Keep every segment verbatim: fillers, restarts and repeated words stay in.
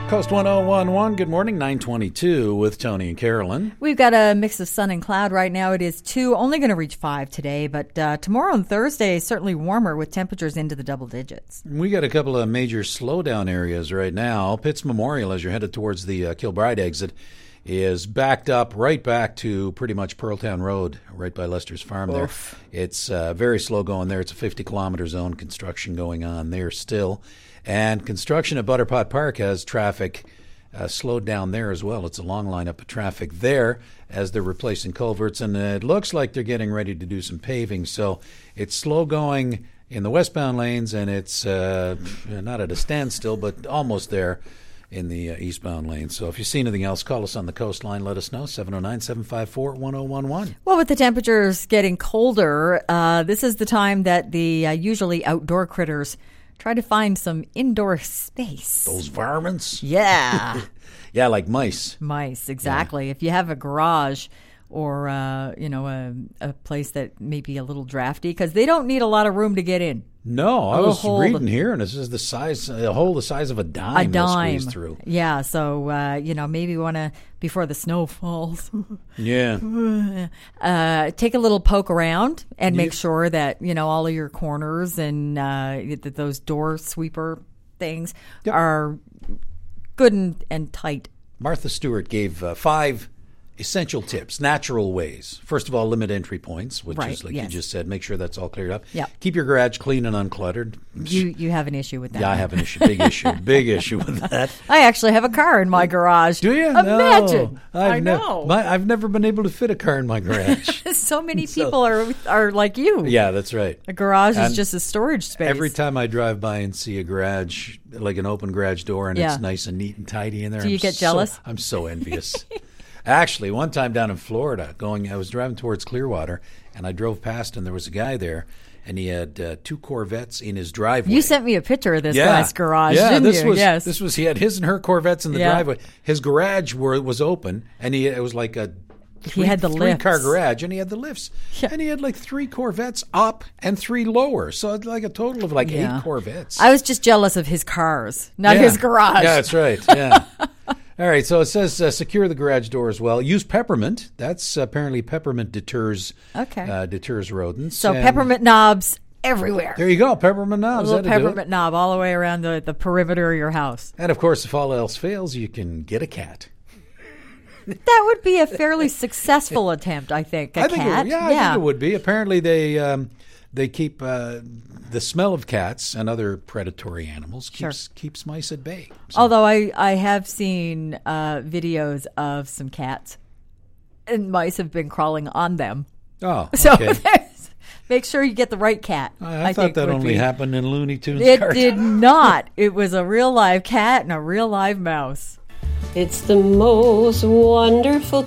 Coast one oh one one, good morning, nine twenty-two with Tony and Carolyn. We've got a mix of sun and cloud right now. It is two, only going to reach five today, but uh, tomorrow and Thursday certainly warmer with temperatures into the double digits. We got a couple of major slowdown areas right now. Pitts Memorial, as you're headed towards the uh, Kilbride exit, is backed up right back to pretty much Pearltown Road, right by Lester's Farm. Oof. There. It's uh, very slow going there. It's a fifty kilometer zone, construction going on there still. And construction at Butterpot Park has traffic uh, slowed down there as well. It's a long lineup of traffic there as they're replacing culverts, and it looks like they're getting ready to do some paving. So it's slow going in the westbound lanes, and it's uh, not at a standstill, but almost there in the uh, eastbound lanes. So if you see anything else, call us on the coastline. Let us know, seven oh nine, seven five four, one oh one one. Well, with the temperatures getting colder, uh, this is the time that the uh, usually outdoor critters try to find some indoor space. Those varmints? Yeah. Yeah, like mice. Mice, exactly. Yeah. If you have a garage or, uh, you know, a, a place that may be a little drafty, because they don't need a lot of room to get in. No, I was reading here, and this is the size, a hole the size of a dime. A dime. Squeeze through. Yeah, so, uh, you know, maybe you want to, before the snow falls. Yeah. Uh, take a little poke around and Yeah. make sure that, you know, all of your corners and uh, that those door sweeper things Yep. are good and, and tight. Martha Stewart gave uh, five essential tips, natural ways. First of all, limit entry points, which Right, is like yes. you just said. Make sure that's all cleared up. Yeah. Keep your garage clean and uncluttered. You you have an issue with that. Yeah, I have an issue. Big issue. Big issue with that. I actually have a car in my garage. Do you? Imagine. No, I've I nev- know. My, I've never been able to fit a car in my garage. So many So- people are are like you. Yeah, that's right. A garage And is just a storage space. Every time I drive by and see a garage, like an open garage door, and Yeah. it's nice and neat and tidy in there, Do you I'm get so- jealous? I'm so envious. Actually, one time down in Florida, going, I was driving towards Clearwater, and I drove past, and there was a guy there, and he had uh, two Corvettes in his driveway. You sent me a picture of this yeah. guy's garage, yeah, didn't this you? was Yes. this was he had his and her Corvettes in the Yeah. driveway. His garage were, was open, and he it was like a three, He had the three car lifts. garage, and he had the lifts, Yeah. and he had like three Corvettes up and three lower, so it's like a total of like Yeah. eight Corvettes. I was just jealous of his cars, not Yeah. his garage. Yeah, that's right. Yeah. All right, so it says uh, secure the garage door as well. Use peppermint. That's apparently peppermint deters Okay. uh, deters rodents. So And peppermint knobs everywhere. There you go, peppermint A knobs. little that'll do it. peppermint knob all the way around the, the perimeter of your house. And of course, if all else fails, you can get a cat. That would be a fairly successful attempt, I think. A I think cat. It, yeah, I think it would be. Apparently, they um, they keep uh, the smell of cats and other predatory animals keeps Sure. keeps mice at bay. So- Although I, I have seen uh, videos of some cats, and mice have been crawling on them. oh, So okay. there's- make sure you get the right cat. I, I thought think that would only be. happened in Looney Tunes. It cartoons. did not. It was a real live cat and a real live mouse. It's the most wonderful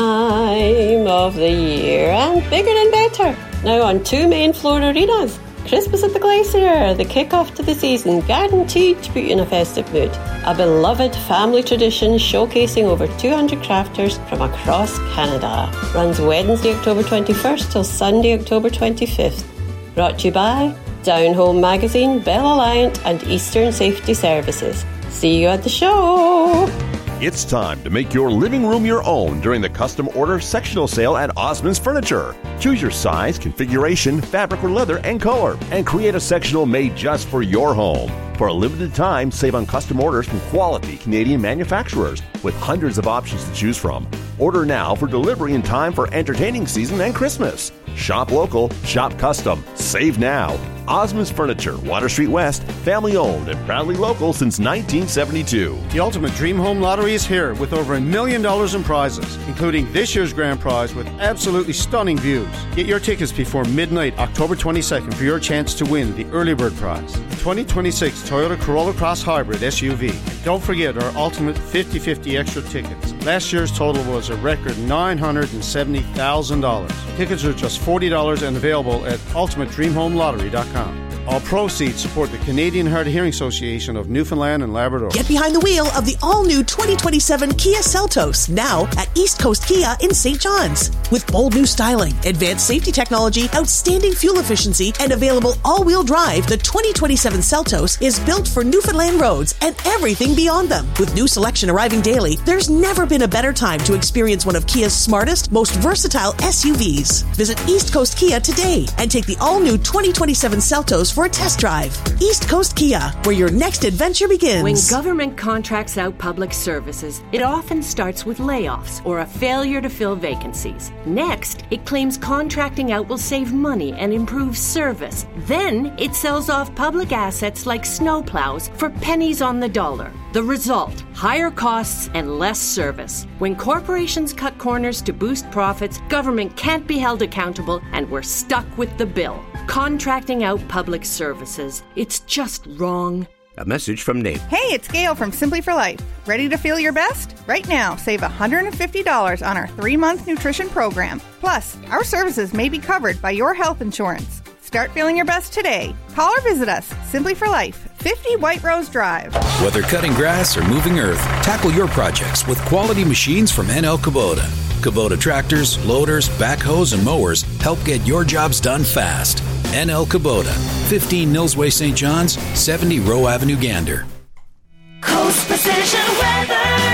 time of the year and bigger and better. Now on two main Florida arenas. Christmas at the Glacier, the kick-off to the season, guaranteed to put you in a festive mood. A beloved family tradition showcasing over two hundred crafters from across Canada. Runs Wednesday, October twenty-first till Sunday, October twenty-fifth. Brought to you by Down Home Magazine, Bell Alliant and Eastern Safety Services. See you at the show! It's time to make your living room your own during the custom order sectional sale at Osmond's Furniture. Choose your size, configuration, fabric or leather, and color, and create a sectional made just for your home. For a limited time, save on custom orders from quality Canadian manufacturers with hundreds of options to choose from. Order now for delivery in time for entertaining season and Christmas. Shop local, shop custom, save now. Osmond's Furniture, Water Street West, family owned and proudly local since nineteen seventy-two. The Ultimate Dream Home Lottery is here with over a million dollars in prizes, including this year's grand prize with absolutely stunning views. Get your tickets before midnight, October twenty-second, for your chance to win the early bird prize, the twenty twenty-six Toyota Corolla Cross Hybrid S U V. Don't forget our Ultimate fifty fifty extra tickets. Last year's total was a record nine hundred seventy thousand dollars. Tickets are just forty dollars and available at ultimate dream home lottery dot com. All proceeds support the Canadian Hard of Hearing Association of Newfoundland and Labrador. Get behind the wheel of the all-new twenty twenty-seven Kia Seltos, now at East Coast Kia in Saint John's. With bold new styling, advanced safety technology, outstanding fuel efficiency, and available all-wheel drive, the twenty twenty-seven Seltos is built for Newfoundland roads and everything beyond them. With new selection arriving daily, there's never been a better time to experience one of Kia's smartest, most versatile S U Vs. Visit East Coast Kia today and take the all-new twenty twenty-seven Seltos for a test drive. East Coast Kia, where your next adventure begins. When government contracts out public services, it often starts with layoffs or a failure to fill vacancies. Next, it claims contracting out will save money and improve service. Then, it sells off public assets like snowplows for pennies on the dollar. The result, higher costs and less service. When corporations cut corners to boost profits, government can't be held accountable and we're stuck with the bill. Contracting out public services. It's just wrong. A message from Nate. Hey, it's Gail from Simply for Life. Ready to feel your best? Right now, save one hundred fifty dollars on our three-month nutrition program. Plus, our services may be covered by your health insurance. Start feeling your best today. Call or visit us. Simply for Life, fifty White Rose Drive. Whether cutting grass or moving earth, tackle your projects with quality machines from N L Kubota. Kubota tractors, loaders, backhoes, and mowers help get your jobs done fast. N L Kubota, fifteen Nils Way, Saint John's, seventy Rowe Avenue, Gander. Coast Precision Weather.